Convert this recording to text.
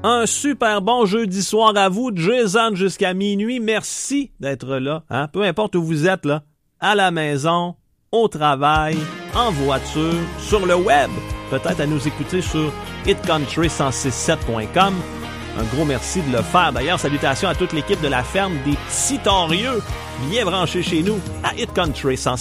Un super bon jeudi soir à vous, Jason jusqu'à minuit. Merci d'être là, hein? Peu importe où vous êtes, là, à la maison, au travail, en voiture, sur le web, peut-être à nous écouter sur hitcountry1067.com. Un gros merci de le faire. D'ailleurs, salutations à toute l'équipe de la ferme des Petits Torieux, bien branchés chez nous à Hit Country 1067.